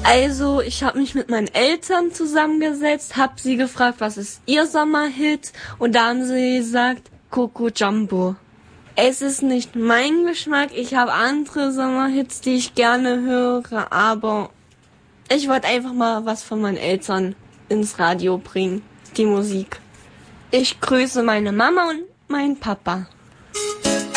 Also, ich habe mich mit meinen Eltern zusammengesetzt, habe sie gefragt, was ist ihr Sommerhit? Und da haben sie gesagt, Coco Jumbo. Es ist nicht mein Geschmack, ich habe andere Sommerhits, die ich gerne höre, aber ich wollte einfach mal was von meinen Eltern ins Radio bringen, die Musik. Ich grüße meine Mama und meinen Papa.